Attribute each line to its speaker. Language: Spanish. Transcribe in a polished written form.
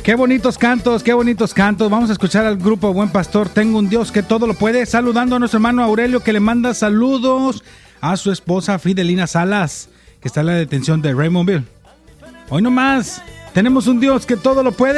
Speaker 1: Qué bonitos cantos, qué bonitos cantos. Vamos a escuchar al grupo Buen Pastor, Tengo un Dios que todo lo puede. Saludando a nuestro hermano Aurelio, que le manda saludos a su esposa Fidelina Salas, que está en la detención de Raymondville. Hoy nomás, tenemos un Dios que todo lo puede.